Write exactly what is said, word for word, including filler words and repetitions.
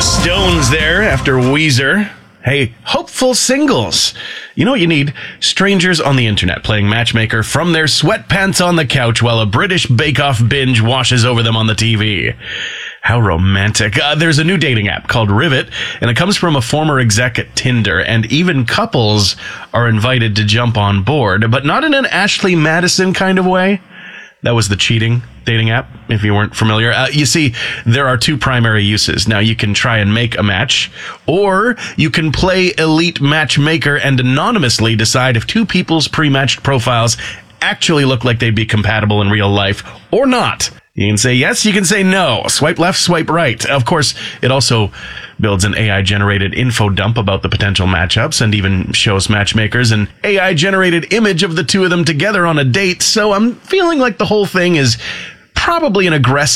Stones there after Weezer. Hey, hopeful singles. You know what you need? Strangers on the internet playing matchmaker from their sweatpants on the couch while a British bake-off binge washes over them on the T V. How romantic. Uh, there's a new dating app called Rivet, and it comes from a former exec at Tinder, and even couples are invited to jump on board, but not in an Ashley Madison kind of way. That was the cheating dating app, if you weren't familiar. Uh, you see, there are two primary uses. Now, you can try and make a match, or you can play Elite Matchmaker and anonymously decide if two people's pre-matched profiles actually look like they'd be compatible in real life or not. You can say yes, you can say no. Swipe left, swipe right. Of course, it also builds an A I-generated info dump about the potential matchups and even shows matchmakers an A I-generated image of the two of them together on a date. So I'm feeling like the whole thing is probably an aggressive